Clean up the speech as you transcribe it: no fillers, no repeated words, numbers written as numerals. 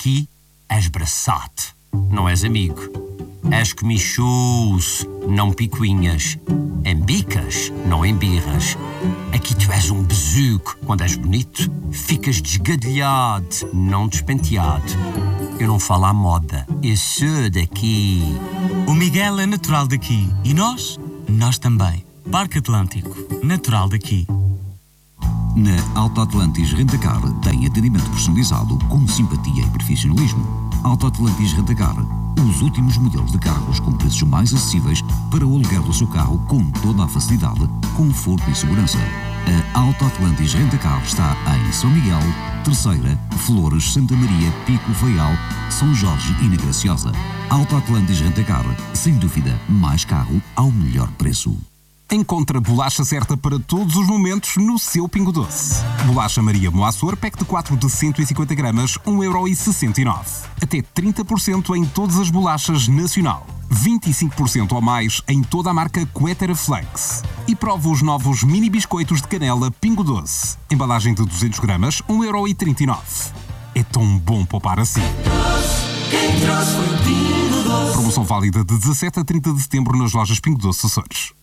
Aqui és braçate, não és amigo. És comichus, não picuinhas. Embicas, não embirras. Aqui tu és um besuco. Quando és bonito, ficas desgadelhado, não despenteado. Eu não falo à moda, eu sou daqui. O Miguel é natural daqui. E nós? Nós também. Parque Atlântico, natural daqui. Na Auto Atlantis Rentacar tem atendimento personalizado com simpatia e profissionalismo. Auto Atlantis Rentacar, os últimos modelos de carros com preços mais acessíveis para o aluguer do seu carro com toda a facilidade, conforto e segurança. A Auto Atlantis Rentacar está em São Miguel, Terceira, Flores, Santa Maria, Pico, Faial, São Jorge e na Graciosa. Auto Atlantis Rentacar, sem dúvida, mais carro ao melhor preço. Encontra a bolacha certa para todos os momentos no seu Pingo Doce. Bolacha Maria Moaçor, pack de 4 de 150 gramas, 1,69€. Até 30% em todas as bolachas nacional. 25% ou mais em toda a marca Quetera Flakes. E prova os novos mini biscoitos de canela Pingo Doce. Embalagem de 200 gramas, 1,39€. É tão bom poupar assim. Promoção válida de 17 a 30 de setembro nas lojas Pingo Doce Açores.